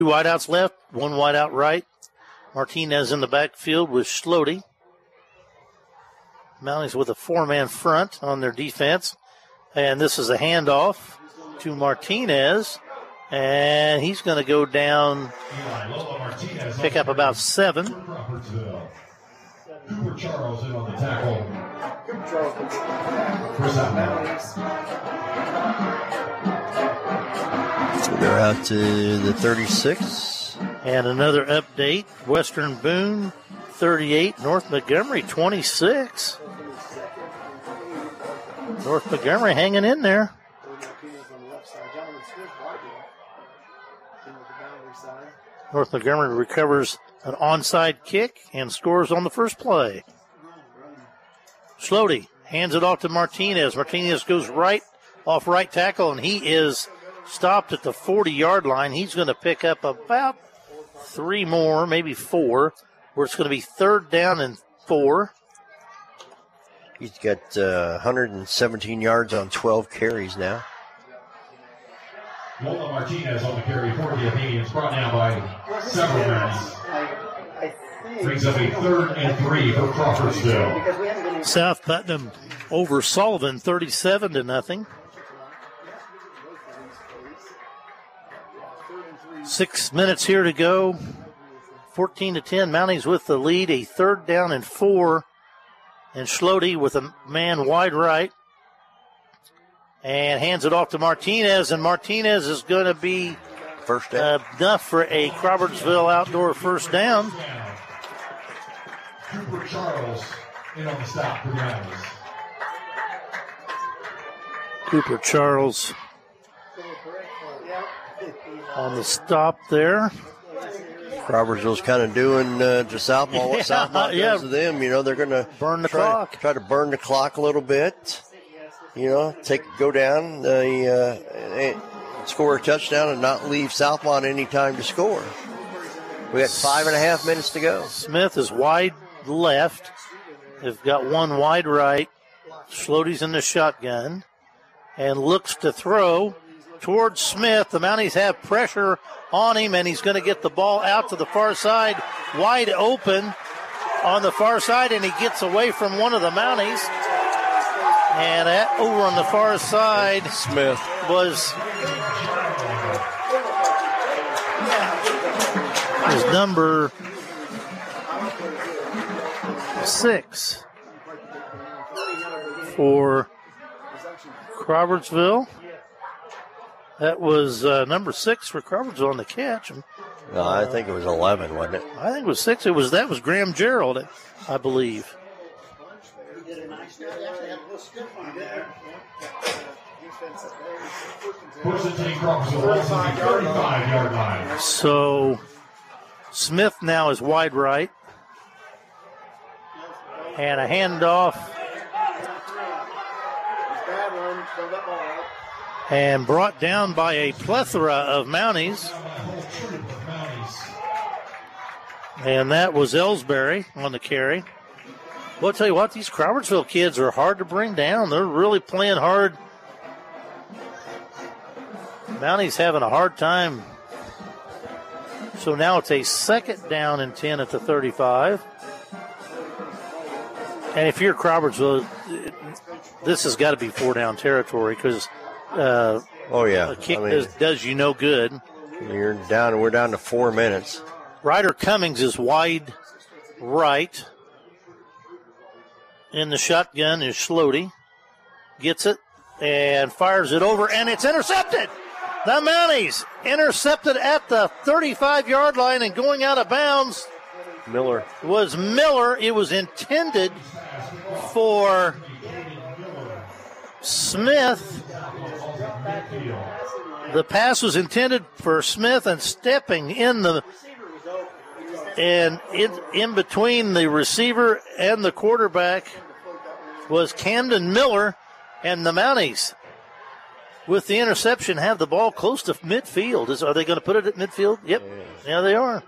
Two wideouts left, one wideout right. Martinez in the backfield with Schlody. Mounties with a four-man front on their defense. And this is a handoff to Martinez. And he's going to go down, pick up about 7. Cooper Charles in on the tackle. First so they're out to the 36. And another update. Western Boone 38, North Montgomery 26. North Montgomery hanging in there. North Montgomery recovers an onside kick and scores on the first play. Schlody hands it off to Martinez. Martinez goes right off right tackle, and he is stopped at the 40-yard line. He's going to pick up about 3 more, maybe 4, where it's going to be 3rd down and 4. He's got 117 yards on 12 carries now. Lola Martinez on the carry for the Athenians, brought down by several men. Brings up a 3rd and 3 for Crawfordsville. South Putnam over Sullivan, 37-0. 6 minutes here to go. 14-10. Mounties with the lead. A 3rd down and 4. And Schlody with a man wide right. And hands it off to Martinez. And Martinez is going to be first down. Enough for a Crawfordsville outdoor first down. Cooper Charles in on the stop for the Mounties. Cooper Charles on the stop there. Crawfordsville's kind of doing to Southmont what Southmont does to them. You know, they're going to burn the clock. Try to burn the clock a little bit. You know, go down, score a touchdown and not leave Southmont any time to score. We got 5.5 minutes to go. Smith is wide left. They've got one wide right. Schlody's in the shotgun and looks to throw towards Smith. The Mounties have pressure on him, and he's going to get the ball out to the far side, wide open on the far side, and he gets away from one of the Mounties. And over on the far side, Smith was number 6 for Crawfordsville. That was number 6 for Crawfordsville on the catch. No, I think it was 11, wasn't it? I think it was 6. That was Graham Gerald, I believe. So Smith now is wide right. And a handoff. And brought down by a plethora of Mounties. And that was Ellsbury on the carry. Well, I'll tell you what, these Crawfordsville kids are hard to bring down. They're really playing hard. Mounties having a hard time. So now it's a 2nd down and 10 at the 35. And if you're Crawfordsville, this has got to be 4-down territory because a kick does you no good. We're down to 4 minutes. Ryder Cummings is wide right. In the shotgun is Schlody. Gets it and fires it over, and it's intercepted. The Mounties intercepted at the 35-yard line and going out of bounds. Miller. Was Miller. It was intended for Smith. The pass was intended for Smith, and stepping in between the receiver and the quarterback was Camden Miller, and the Mounties, with the interception, have the ball close to midfield. Are they going to put it at midfield? Yep. Yeah, they are.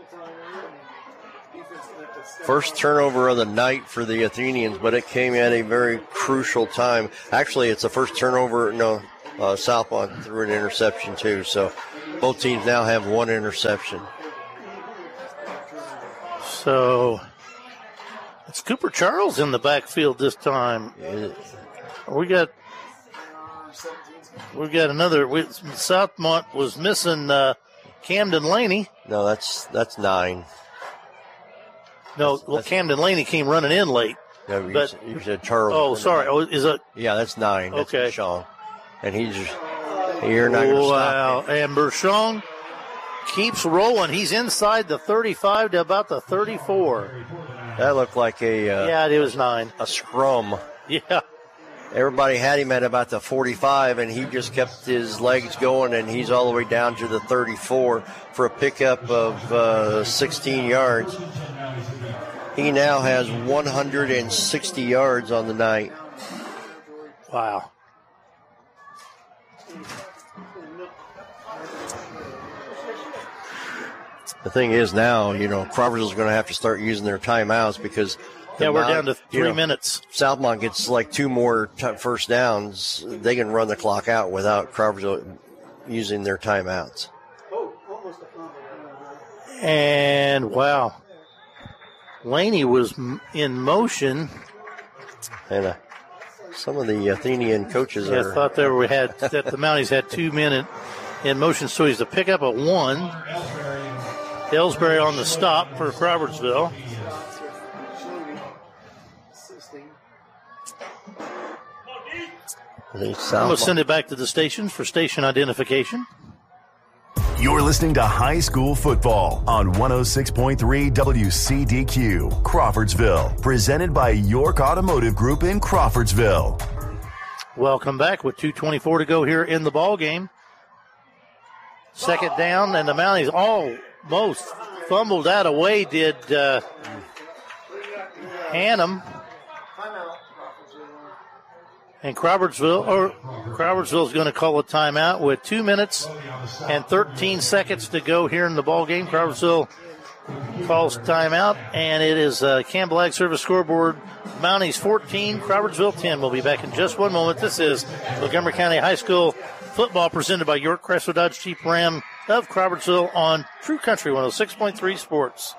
First turnover of the night for the Athenians, but it came at a very crucial time. Actually, it's the first turnover. Southmont threw an interception too. So Both teams now have one interception. So it's Cooper Charles in the backfield this time. We got another. Southmont was missing Camden Laney. No, that's 9. No, well, Camden Laney came running in late. No, you said Charles. Oh, sorry. Oh, is it? Yeah, that's 9. That's okay. Bershong. And you're not going to stop him. And Bershong keeps rolling. He's inside the 35 to about the 34. That looked like yeah, it was 9. A scrum. Yeah. Everybody had him at about the 45, and he just kept his legs going, and he's all the way down to the 34 for a pickup of 16 yards. He now has 160 yards on the night. Wow. The thing is now, Crawfordsville's going to have to start using their timeouts because we're down to 3 minutes. Southmont gets like 2 more first downs. They can run the clock out without Crawfordsville using their timeouts. And wow, Laney was in motion. And some of the Athenian coaches I thought that the Mounties had 2 men in motion, so he's to pick up a 1. Ellsbury on the stop for Crawfordsville. I'm going to send it back to the stations for station identification. You're listening to High School Football on 106.3 WCDQ, Crawfordsville. Presented by York Automotive Group in Crawfordsville. Welcome back with 2:24 to go here in the ball game. Second down, and the Mounties almost fumbled that away, did Hannum. And Crawfordsville's going to call a timeout with 2 minutes and 13 seconds to go here in the ball game. Crawfordsville calls timeout, and it is Campbell Ag Service scoreboard. Mounties 14, Crawfordsville 10. We'll be back in just one moment. This is Montgomery County High School football presented by York Chrysler Dodge Jeep Ram of Crawfordsville on True Country 106.3 Sports.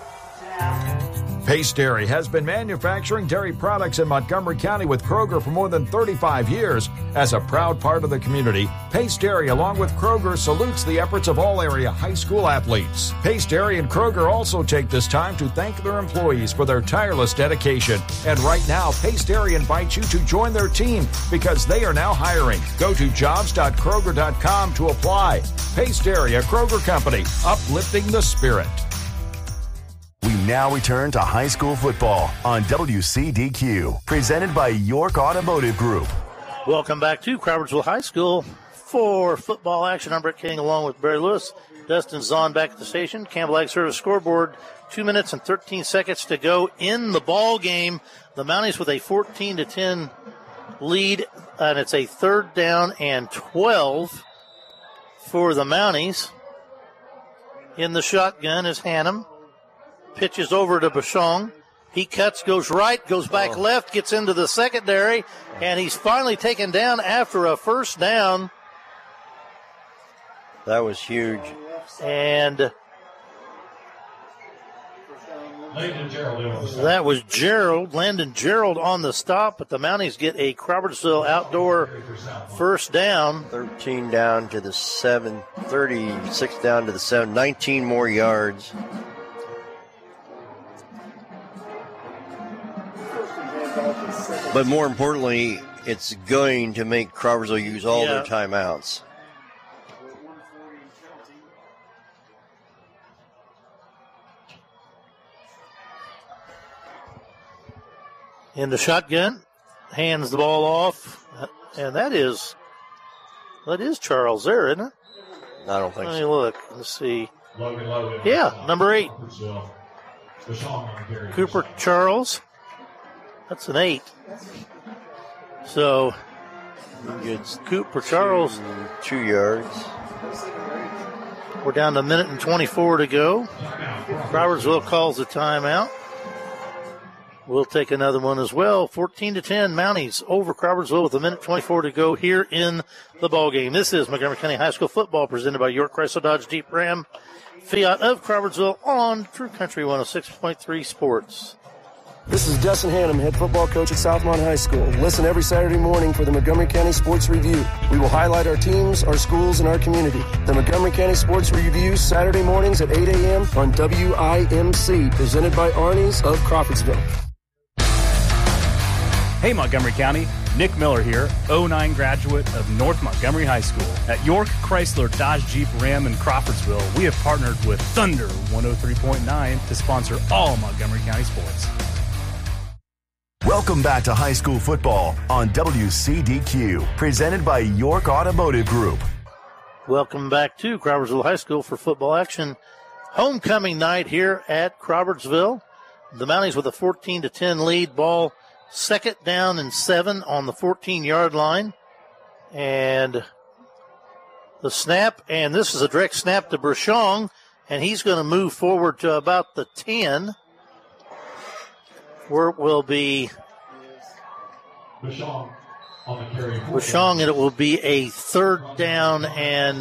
Pace Dairy has been manufacturing dairy products in Montgomery County with Kroger for more than 35 years. As a proud part of the community, Pace Dairy, along with Kroger, salutes the efforts of all area high school athletes. Pace Dairy and Kroger also take this time to thank their employees for their tireless dedication. And right now, Pace Dairy invites you to join their team because they are now hiring. Go to jobs.kroger.com to apply. Pace Dairy, a Kroger company, uplifting the spirit. We now return to high school football on WCDQ, presented by York Automotive Group. Welcome back to Crawfordsville High School for football action. I'm Brett King along with Barry Lewis. Dustin Zahn back at the station. Campbell Ag Service scoreboard, 2 minutes and 13 seconds to go in the ball game. The Mounties with a 14-10 lead, and it's a 3rd down and 12 for the Mounties. In the shotgun is Hannum. Pitches over to Bershong. He cuts, goes right, goes back left, gets into the secondary, and he's finally taken down after a first down. That was huge. And that was Landon Gerald on the stop, but the Mounties get a Crawfordsville outdoor first down. 13 down to the 7, 36 down to the 7, 19 more yards. But more importantly, it's going to make Crawfordsville use all their timeouts. In the shotgun, hands the ball off, and that is Charles there, isn't it? I don't think Let me so. look. Let's see. Yeah, number 8. Cooper Charles. That's an 8. So, it's Cooper Charles. 2 yards. We're down to 1 minute and 24 to go. Crawfordsville calls the timeout. We'll take another one as well. 14-10, Mounties over Crawfordsville with 1:24 to go here in the ball game. This is Montgomery County High School football presented by York Chrysler Dodge Jeep Ram Fiat of Crawfordsville on True Country 106.3 Sports. This is Dustin Hannum, head football coach at Southmont High School. Listen every Saturday morning for the Montgomery County Sports Review. We will highlight our teams, our schools, and our community. The Montgomery County Sports Review, Saturday mornings at 8 a.m. on WIMC, presented by Arnie's of Crawfordsville. Hey Montgomery County, Nick Miller here, 09 graduate of North Montgomery High School. At York Chrysler Dodge Jeep Ram in Crawfordsville, we have partnered with Thunder 103.9 to sponsor all Montgomery County sports. Welcome back to high school football on WCDQ, presented by York Automotive Group. Welcome back to Crawfordsville High School for football action. Homecoming night here at Crawfordsville. The Mounties with a 14-10 lead. Ball second down and 7 on the 14-yard line. And the snap, and this is a direct snap to Bershong, and he's going to move forward to about the 10. Where it will be Bashong on the carry. Bashong, and it will be a third down and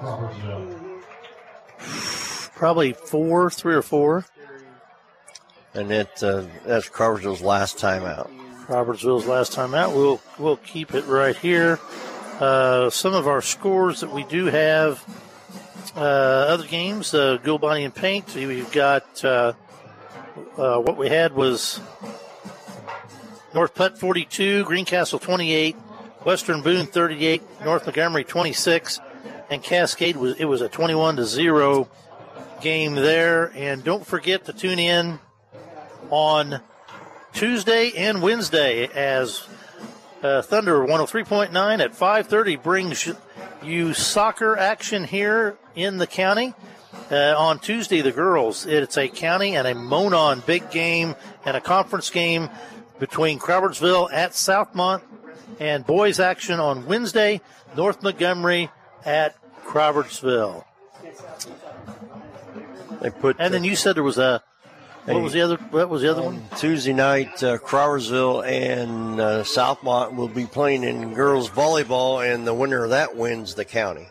probably 3 or 4. And that's Crawfordsville's last time out. Crawfordsville's last time out. We'll keep it right here. Some of our scores that we do have. Other games, Goulbonny and Paint. We've got what we had was North Putt 42, Greencastle 28, Western Boone 38, North Montgomery 26, and Cascade was a 21-0 game there. And don't forget to tune in on Tuesday and Wednesday as Thunder 103.9 at 5:30 brings you soccer action here in the county. On Tuesday, the girls, it's a county and a Monon big game and a conference game between Crawfordsville at Southmont, and boys action on Wednesday, North Montgomery at Crawfordsville. And then you said there was what was the other one? Tuesday night, Crawfordsville and Southmont will be playing in girls volleyball, and the winner of that wins the county.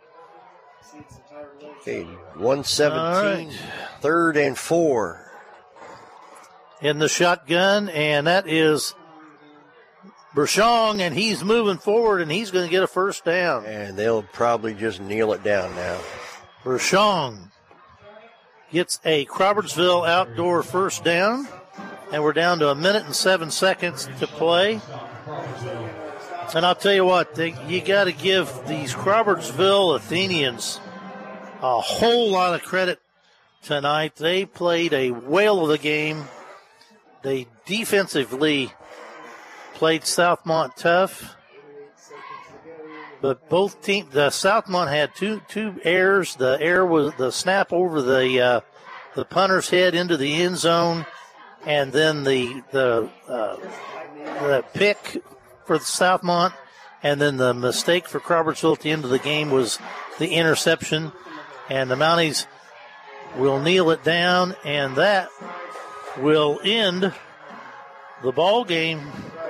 Okay, 117, right. 3rd and 4. In the shotgun, and that is Bershong, and he's moving forward, and he's going to get a first down. And they'll probably just kneel it down now. Bershong gets a Crawfordsville outdoor first down, and we're down to 1 minute and 7 seconds to play. And I'll tell you what, you got to give these Crawfordsville Athenians a whole lot of credit tonight. They played a whale of the game. They defensively played Southmont tough. But both teams, the Southmont had two errors. The error was the snap over the punter's head into the end zone, and then the pick for Southmont, and then the mistake for Crawfordsville at the end of the game was the interception. And the Mounties will kneel it down, and that will end the ball game.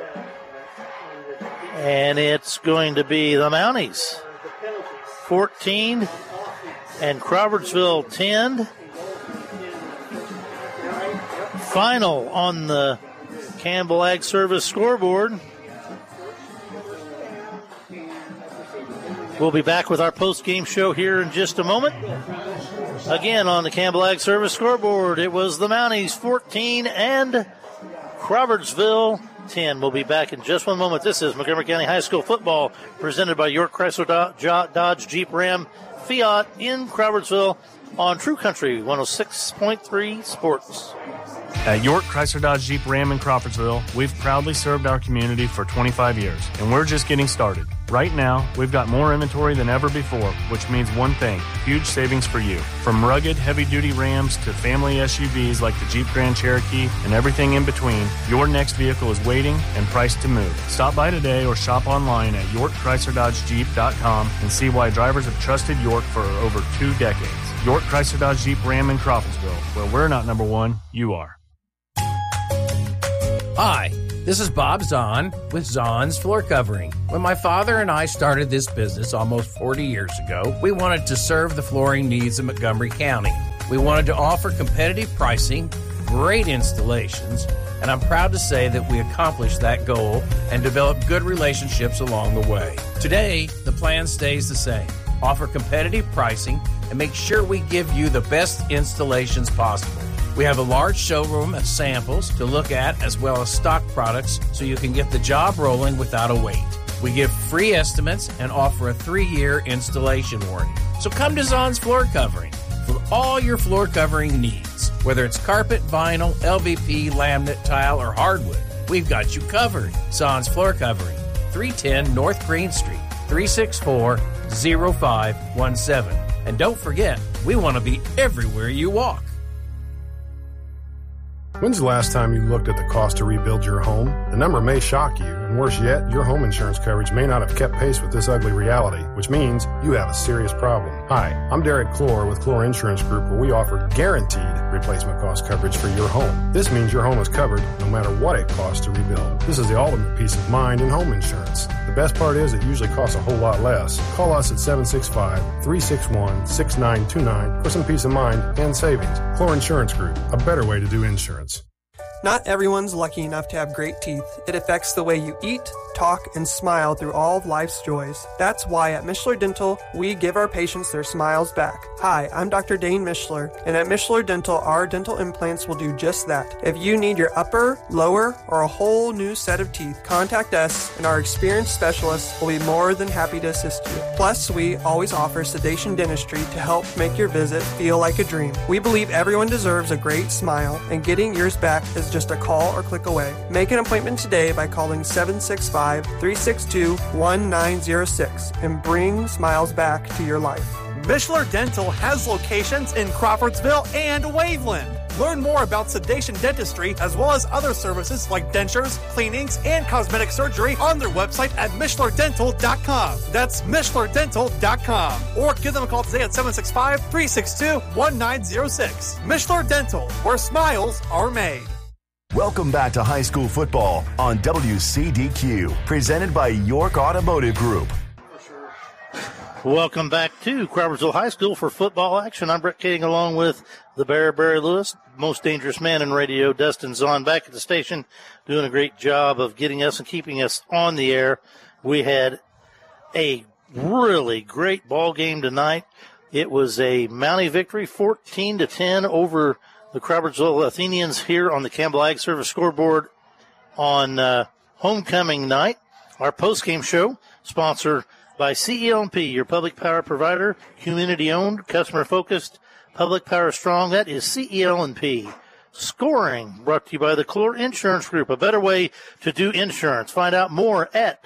And it's going to be the Mounties 14 and Crawfordsville 10. Final on the Campbell Ag Service scoreboard. We'll be back with our post-game show here in just a moment. Again, on the Campbell Ag Service scoreboard, it was the Mounties 14 and Crawfordsville 10. We'll be back in just one moment. This is Montgomery County High School football presented by York Chrysler Dodge Jeep Ram Fiat in Crawfordsville on True Country 106.3 Sports. At York Chrysler Dodge Jeep Ram in Crawfordsville, we've proudly served our community for 25 years, and we're just getting started. Right now, we've got more inventory than ever before, which means one thing, huge savings for you. From rugged, heavy-duty Rams to family SUVs like the Jeep Grand Cherokee and everything in between, your next vehicle is waiting and priced to move. Stop by today or shop online at YorkChryslerDodgeJeep.com and see why drivers have trusted York for over 2 decades. York Chrysler Dodge Jeep Ram in Crawfordsville, where we're not number one, you are. Hi, this is Bob Zahn with Zahn's Floor Covering. When my father and I started this business almost 40 years ago, we wanted to serve the flooring needs of Montgomery County. We wanted to offer competitive pricing, great installations, and I'm proud to say that we accomplished that goal and developed good relationships along the way. Today, the plan stays the same. Offer competitive pricing and make sure we give you the best installations possible. We have a large showroom of samples to look at as well as stock products so you can get the job rolling without a wait. We give free estimates and offer a 3-year installation warranty. So come to Zahn's Floor Covering for all your floor covering needs. Whether it's carpet, vinyl, LVP, laminate, tile, or hardwood, we've got you covered. Zahn's Floor Covering, 310 North Green Street, 364-0517. And don't forget, we want to be everywhere you walk. When's the last time you looked at the cost to rebuild your home? The number may shock you, and worse yet, your home insurance coverage may not have kept pace with this ugly reality, which means you have a serious problem. Hi, I'm Derek Clore with Clore Insurance Group, where we offer guaranteed replacement cost coverage for your home. This means your home is covered no matter what it costs to rebuild. This is the ultimate peace of mind in home insurance. The best part is it usually costs a whole lot less. Call us at 765-361-6929 for some peace of mind and savings. Clore Insurance Group, a better way to do insurance. Not everyone's lucky enough to have great teeth. It affects the way you eat, talk, and smile through all of life's joys. That's why at Mishler Dental, we give our patients their smiles back. Hi, I'm Dr. Dane Mishler, and at Mishler Dental, our dental implants will do just that. If you need your upper, lower, or a whole new set of teeth, contact us, and our experienced specialists will be more than happy to assist you. Plus, we always offer sedation dentistry to help make your visit feel like a dream. We believe everyone deserves a great smile, and getting yours back is just a call or click away. Make an appointment today by calling 765-362-1906 and bring smiles back to your life. Mishler Dental has locations in Crawfordsville and Waveland. Learn more about sedation dentistry as well as other services like dentures, cleanings, and cosmetic surgery on their website at MishlerDental.com. That's MishlerDental.com. Or give them a call today at 765-362-1906. Mishler Dental, where smiles are made. Welcome back to high school football on WCDQ, presented by York Automotive Group. Welcome back to Crawfordsville High School for football action. I'm Brett Kading along with the Bear, Barry Lewis, most dangerous man in radio, Dustin Zahn, back at the station, doing a great job of getting us and keeping us on the air. We had a really great ball game tonight. It was a Mountie victory, 14-10 over the Crawfordsville Athenians here on the Campbell Ag Service scoreboard on homecoming night. Our post-game show sponsored by CEL&P, your public power provider, community-owned, customer-focused, public power strong. That is CEL&P. Scoring brought to you by the Clore Insurance Group, a better way to do insurance. Find out more at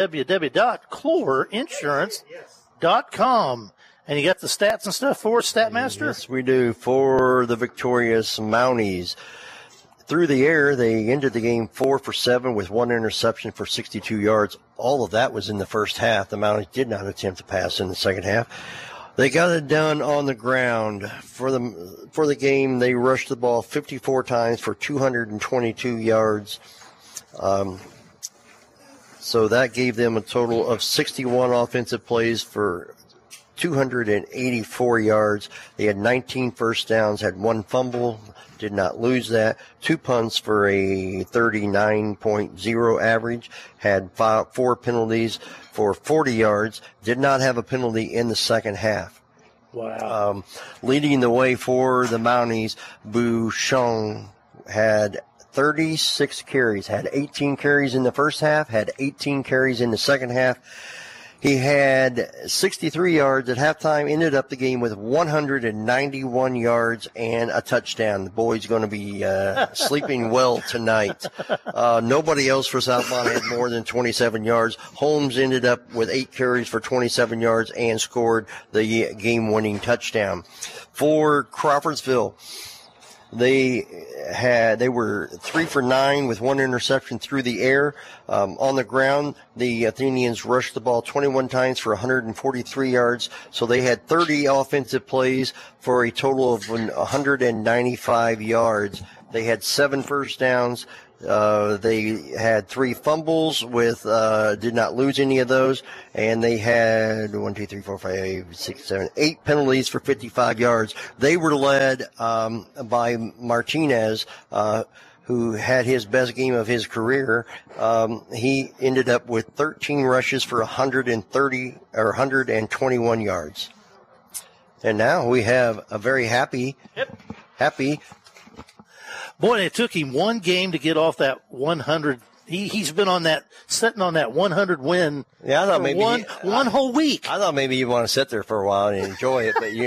www.cloreinsurance.com. And you got the stats and stuff for us, Statmaster? Yes, we do, for the victorious Mounties. Through the air, they ended the game 4 for 7 with one interception for 62 yards. All of that was in the first half. The Mounties did not attempt to pass in the second half. They got it done on the ground. For the game, they rushed the ball 54 times for 222 yards. So that gave them a total of 61 offensive plays for 284 yards. They had 19 first downs, had one fumble, did not lose that. 2 punts for a 39.0 average, had 4 penalties for 40 yards, did not have a penalty in the second half. Wow. Leading the way for the Mounties, Bouchon had 36 carries, had 18 carries in the first half, had 18 carries in the second half. He had 63 yards at halftime, ended up the game with 191 yards and a touchdown. The boy's going to be sleeping well tonight. Nobody else for Southmont had more than 27 yards. Holmes ended up with 8 carries for 27 yards and scored the game-winning touchdown. For Crawfordsville, they were 3 for 9 with 1 interception through the air. On the ground, the Athenians rushed the ball 21 times for 143 yards. So they had 30 offensive plays for a total of 195 yards. They had 7 first downs. They had 3 fumbles did not lose any of those, and they had 8 penalties for 55 yards. They were led by Martinez, who had his best game of his career. He ended up with 13 rushes for 121 yards. And now we have a very happy. Boy, it took him one game to get off that 100. He's been sitting on that 100 win. Yeah, I thought maybe one whole week. I thought maybe you'd want to sit there for a while and enjoy it, but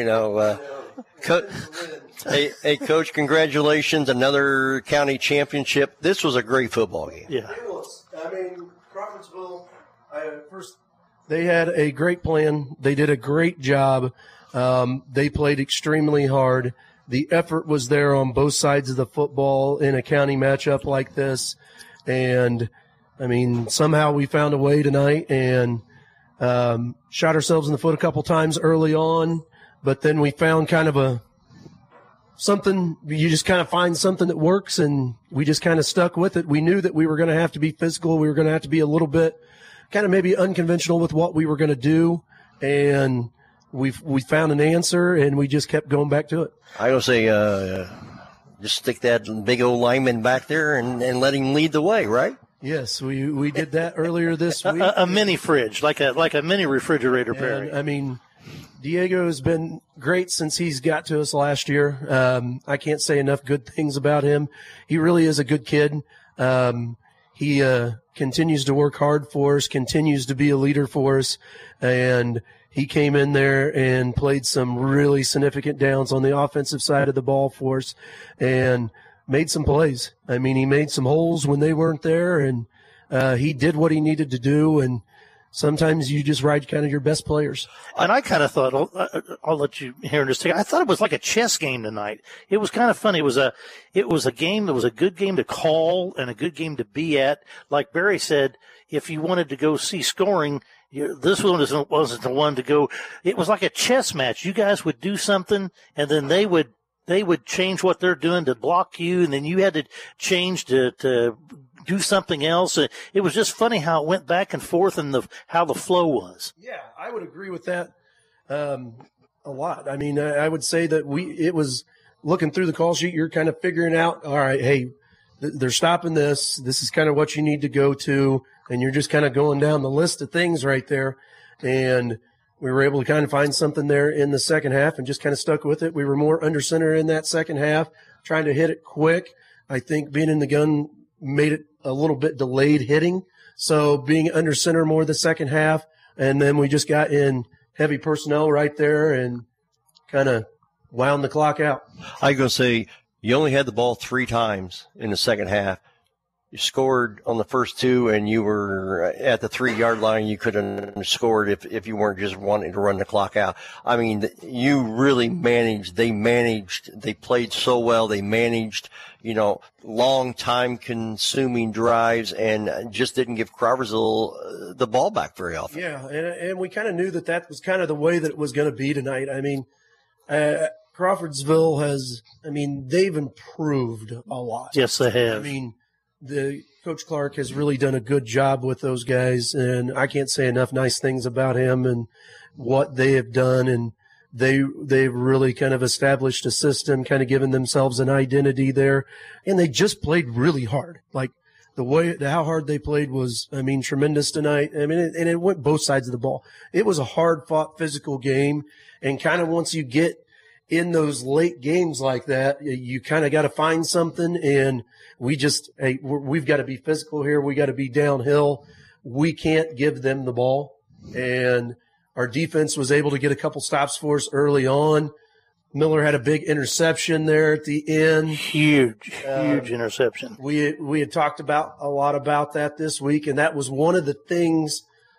hey, Coach, congratulations! Another county championship. This was a great football game. Yeah, it was. I mean, Crawfordsville. First, they had a great plan. They did a great job. They played extremely hard. The effort was there on both sides of the football in a county matchup like this. And, I mean, somehow we found a way tonight and shot ourselves in the foot a couple times early on. But then we found kind of something. You just kind of find something that works, and we just kind of stuck with it. We knew that we were going to have to be physical. We were going to have to be a little bit kind of maybe unconventional with what we were going to do. And we found an answer, and we just kept going back to it. I would say just stick that big old lineman back there and let him lead the way, right? Yes, we did that earlier this week. A mini fridge, like a mini refrigerator, Perry. I mean, Diego has been great since he's got to us last year. I can't say enough good things about him. He really is a good kid. He continues to work hard for us, continues to be a leader for us, and he came in there and played some really significant downs on the offensive side of the ball for us and made some plays. I mean, he made some holes when they weren't there, and he did what he needed to do, and sometimes you just ride kind of your best players. And I kind of thought, I'll let you hear in just a second. I thought it was like a chess game tonight. It was kind of funny. It was a game that was a good game to call and a good game to be at. Like Barry said, if you wanted to go see scoring, this one wasn't the one to go. It was like a chess match. You guys would do something, and then they would change what they're doing to block you, and then you had to change to do something else. It was just funny how it went back and forth and how the flow was. Yeah, I would agree with that a lot. I mean, I would say that it was looking through the call sheet, you're kind of figuring out, all right, hey, they're stopping this. This is kind of what you need to go to. And you're just kind of going down the list of things right there. And we were able to kind of find something there in the second half and just kind of stuck with it. We were more under center in that second half, trying to hit it quick. I think being in the gun made it a little bit delayed hitting. So being under center more the second half. And then we just got in heavy personnel right there and kind of wound the clock out. I was going to say, you only had the ball 3 times in the second half. You scored on the first 2, and you were at the 3-yard line. You could have scored if you weren't just wanting to run the clock out. I mean, you really managed. They played so well. They managed, long time consuming drives and just didn't give Crawfordsville the ball back very often. Yeah, and we kind of knew that was kind of the way that it was going to be tonight. I mean, Crawfordsville they've improved a lot. Yes, they have. I mean, Coach Clark has really done a good job with those guys, and I can't say enough nice things about him and what they have done. And they've really kind of established a system, kind of given themselves an identity there, and they just played really hard. Like how hard they played was, tremendous tonight. And it went both sides of the ball. It was a hard-fought physical game, and kind of once you get in those late games like that, you kind of got to find something, and we've got to be physical here. We got to be downhill. We can't give them the ball, and our defense was able to get a couple stops for us early on. Miller had a big interception there at the end. Huge interception. We had talked a lot about that this week, and that was one of the things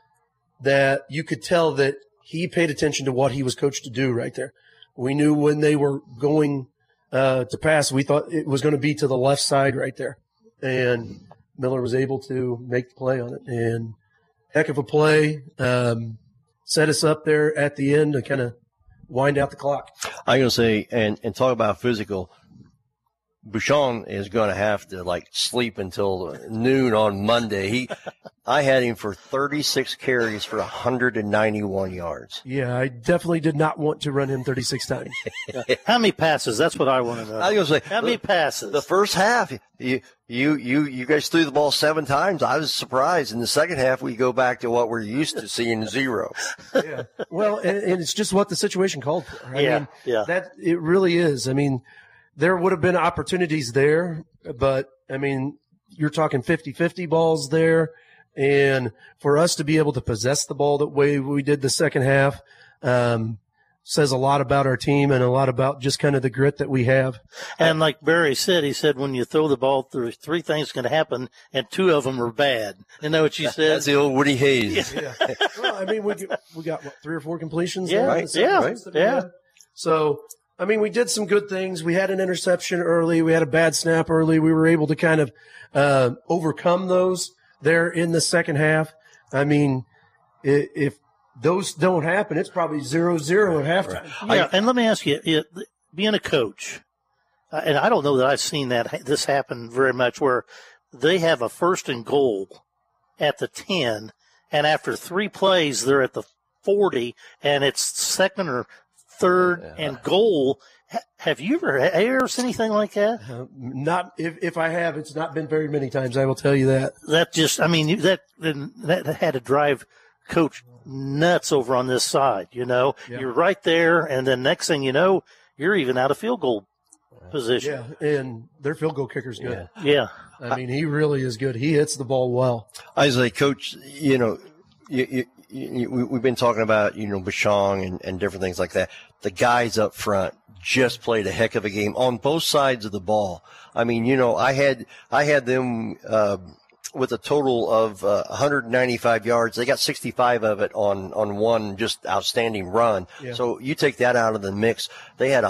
that you could tell that he paid attention to what he was coached to do right there. We knew when they were going to pass, we thought it was going to be to the left side right there. And Miller was able to make the play on it. And heck of a play. Set us up there at the end to kind of wind out the clock. I'm going to say, and talk about physical, Bouchon is going to have to like sleep until noon on Monday. I had him for 36 carries for 191 yards. Yeah, I definitely did not want to run him 36 times. How many passes? That's what I want to know. I was going to say, how many passes? The first half, you guys threw the ball 7 times. I was surprised. In the second half, we go back to what we're used to seeing, 0. Yeah. Well, and it's just what the situation called for. I mean, that it really is. I mean, there would have been opportunities there, but I mean, you're talking 50-50 balls there. And for us to be able to possess the ball the way we did the second half, says a lot about our team and a lot about just kind of the grit that we have. And like Barry said, he said, when you throw the ball, there's 3 things going to happen, and 2 of them are bad. You know what you said? That's the old Woody Hayes. Yeah. Well, I mean, we got what, 3 or 4 completions? Yeah, right? Yeah. So, I mean, we did some good things. We had an interception early. We had a bad snap early. We were able to kind of overcome those there in the second half. I mean, if those don't happen, it's probably 0-0 at halftime. Yeah, and let me ask you, being a coach, and I don't know that I've seen this happen very much, where they have a 1st and goal at the 10, and after 3 plays, they're at the 40, and it's 2nd or 3rd and goal. Have you ever seen anything like that? Not if I have, it's not been very many times. I will tell you that. That just, I mean, that had to drive Coach nuts over on this side. You know, You're right there, and then next thing you know, you're even out of field goal position. Yeah, and their field goal kicker's good. Yeah. I mean, he really is good. He hits the ball well. I was like, Coach, you know, we've been talking about, you know, Bouchon and different things like that. The guys up front just played a heck of a game on both sides of the ball. I mean, you know, I had them with a total of 195 yards. They got 65 of it on one just outstanding run. Yeah. So you take that out of the mix, they had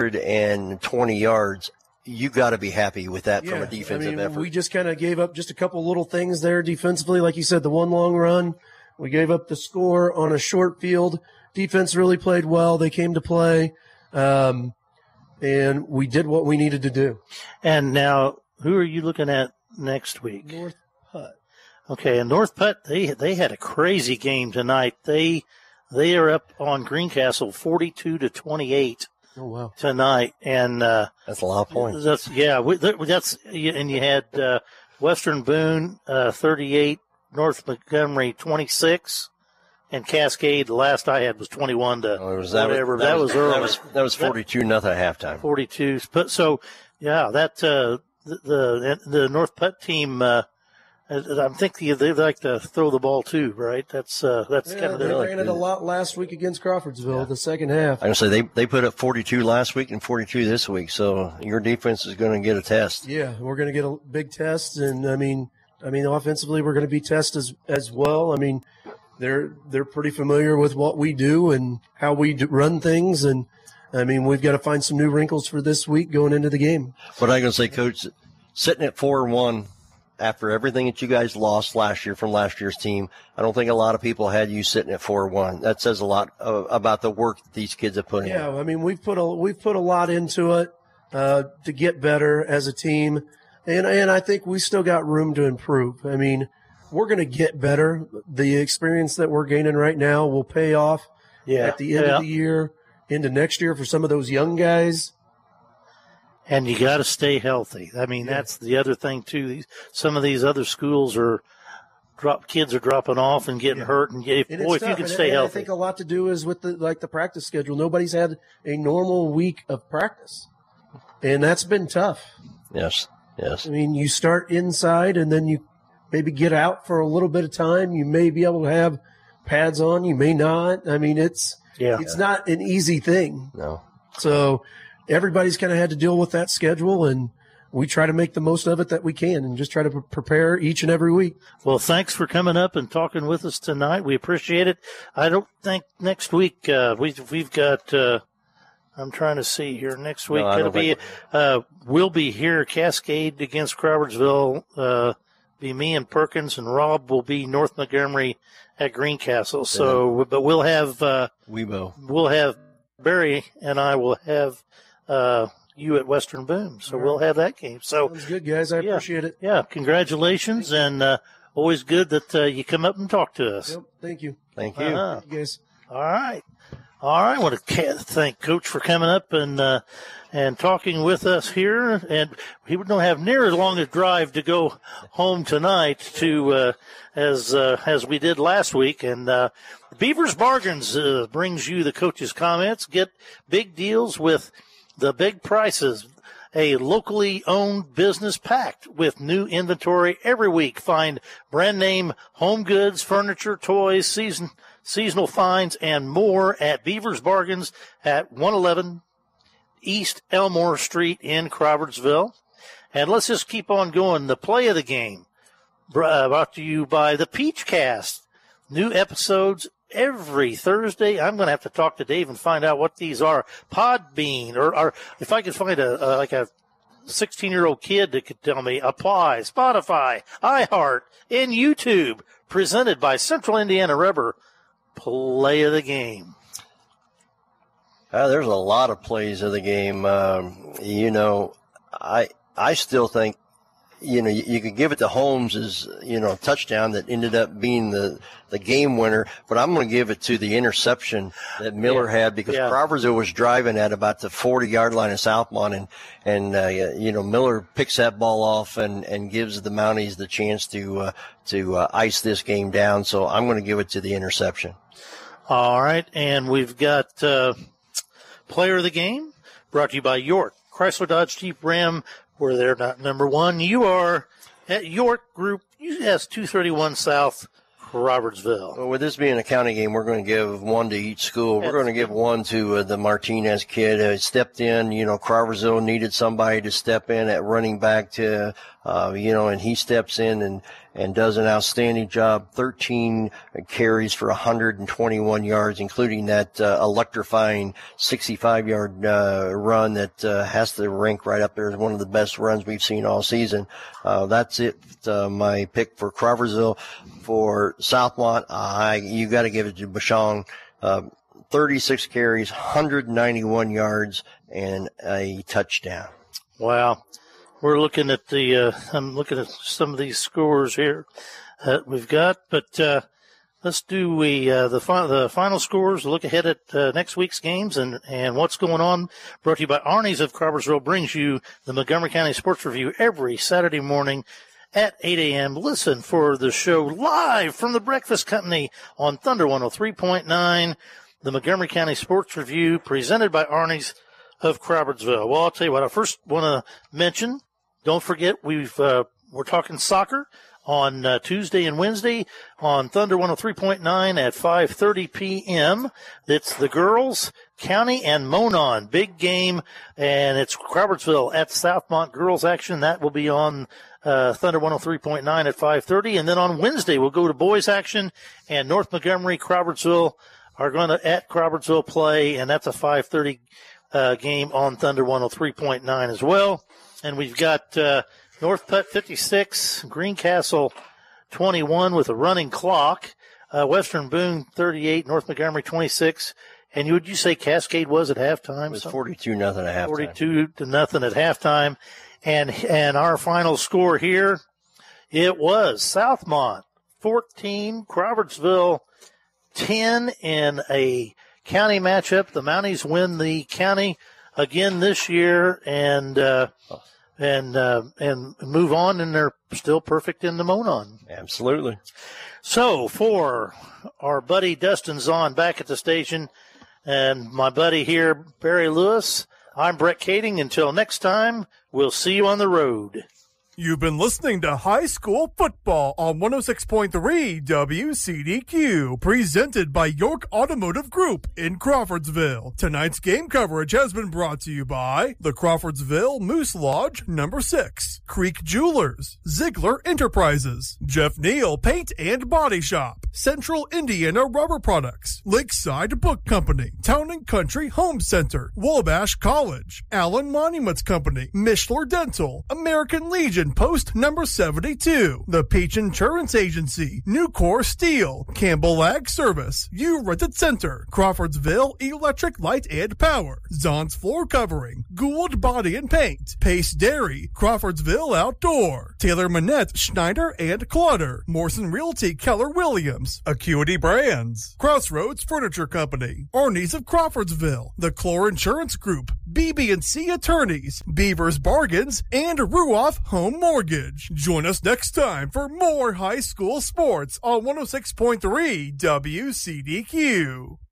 120 yards. You got to be happy with that from a defensive effort. We just kind of gave up just a couple little things there defensively. Like you said, the one long run. We gave up the score on a short field. Defense really played well. They came to play. And we did what we needed to do. And now, who are you looking at next week? North Putt. Okay, and North Putt, they had a crazy game tonight. They are up on Greencastle 42-28. Oh wow! Tonight, and that's a lot of points. And you had Western Boone 38, North Montgomery 26, and Cascade. The last I had was 21 to whatever. That was early. That was 42-0 at halftime. 42. So yeah, that the North Putt team. I'm thinking they like to throw the ball too, right? That's kind of they ran it a lot last week against Crawfordsville. The second half. I would say they put up 42 last week and 42 this week. So your defense is going to get a test. Yeah, we're going to get a big test, and I mean, offensively we're going to be tested as well. I mean, they're pretty familiar with what we do and how we run things, and I mean we've got to find some new wrinkles for this week going into the game. But I'm going to say, Coach, sitting at 4-1. After everything that you guys lost last year from last year's team, I don't think a lot of people had you sitting at 4-1. That says a lot about the work that these kids have put in. Yeah, I mean, we've put a lot into it to get better as a team, and I think we still got room to improve. I mean, we're going to get better. The experience that we're gaining right now will pay off at the end of the year into next year for some of those young guys. And you got to stay healthy. I mean, that's the other thing too. Some of these other schools kids are dropping off and getting hurt. And if you can stay healthy, I think a lot to do is with the practice schedule. Nobody's had a normal week of practice, and that's been tough. Yes. I mean, you start inside, and then you maybe get out for a little bit of time. You may be able to have pads on. You may not. I mean, it's not an easy thing. No. So everybody's kind of had to deal with that schedule, and we try to make the most of it that we can and just try to prepare each and every week. Well, thanks for coming up and talking with us tonight. We appreciate it. I don't think next week we've got I'm trying to see here. Next week we'll be here, Cascade against Crawfordsville. Be me and Perkins, and Rob will be North Montgomery at Greencastle. So, but we'll have We'll you at Western Boone. So we'll have that game. So sounds good, guys. I appreciate it. Yeah, congratulations, and always good that you come up and talk to us. Yep, thank you. Thank you. Thank you, guys. All right. I want to thank Coach for coming up and talking with us here. And he don't have near as long a drive to go home tonight as we did last week. And Beavers Bargains brings you the coach's comments. Get big deals with the big prices. A locally owned business packed with new inventory every week. Find brand name home goods, furniture, toys, seasonal finds, and more at Beavers Bargains at 111 East Elmore Street in Crawfordsville. And let's just keep on going. The play of the game brought to you by the Peach Cast. New episodes every Thursday. I'm going to have to talk to Dave and find out what these are. Podbean, or if I could find a 16-year-old kid that could tell me, apply, Spotify, iHeart, and YouTube, presented by Central Indiana Rubber. Play of the game. There's a lot of plays of the game. I still think, you could give it to Holmes as, touchdown that ended up being the game winner, but I'm going to give it to the interception that Miller had because Crawfordsville was driving at about the 40-yard line of Southmont, and Miller picks that ball off and gives the Mounties the chance to ice this game down. So I'm going to give it to the interception. All right, and we've got player of the game brought to you by York. Chrysler Dodge Jeep Ram, where they're not number one. You are at York Group, US 231 South, Robertsville. Well, with this being a county game, we're going to give one to each school. We're going to give one to the Martinez kid who stepped in. Crawfordsville needed somebody to step in at running back to, and he steps in and does an outstanding job. 13 carries for 121 yards, including that electrifying 65-yard run that has to rank right up there as one of the best runs we've seen all season. That's it. My pick for Crawfordsville. For Southmont, you got to give it to Bashong. 36 carries, 191 yards, and a touchdown. Wow. We're looking at I'm looking at some of these scores here that we've got, but let's do the final scores. Look ahead at next week's games and what's going on. Brought to you by Arnie's of Crawfordsville, brings you the Montgomery County Sports Review every Saturday morning at 8 a.m. Listen for the show live from the Breakfast Company on Thunder 103.9, the Montgomery County Sports Review, presented by Arnie's of Crawfordsville. Well, I'll tell you what, I first want to mention, don't forget, we're talking soccer on Tuesday and Wednesday on Thunder 103.9 at 5:30 p.m. It's the girls, County and Monon, big game, and it's Crawfordsville at Southmont girls action. That will be on Thunder 103.9 at 5:30, and then on Wednesday we'll go to boys action, and North Montgomery, Crawfordsville are going to at Crawfordsville play, and that's a 5:30 game on Thunder 103.9 as well. And we've got North Putt 56, Greencastle 21 with a running clock, Western Boone 38, North Montgomery 26. And would you say Cascade was at halftime? It was 42-0 at halftime. 42-0 at halftime. And our final score here, it was Southmont 14, Crawfordsville 10 in a county matchup. The Mounties win the county again this year and move on, and they're still perfect in the Monon. Absolutely. So for our buddy Dustin Zahn back at the station and my buddy here, Barry Lewis, I'm Brett Kading. Until next time, we'll see you on the road. You've been listening to High School Football on 106.3 WCDQ, presented by York Automotive Group in Crawfordsville. Tonight's game coverage has been brought to you by the Crawfordsville Moose Lodge No. 6. Creek Jewelers, Ziegler Enterprises, Jeff Neal Paint and Body Shop, Central Indiana Rubber Products, Lakeside Book Company, Town and Country Home Center, Wabash College, Allen Monuments Company, Mishler Dental, American Legion Post number 72, The Peach Insurance Agency, Nucor Steel, Campbell Ag Service, U Rented Center, Crawfordsville Electric Light and Power, Zon's Floor Covering, Gould Body and Paint, Pace Dairy, Crawfordsville Outdoor, Taylor Manette Schneider and Clutter, Morrison Realty Keller Williams, Acuity Brands, Crossroads Furniture Company, Arnie's of Crawfordsville, The Clore Insurance Group, BB&C Attorneys, Beavers Bargains, and Ruoff Home Mortgage. Join us next time for more high school sports on 106.3 WCDQ.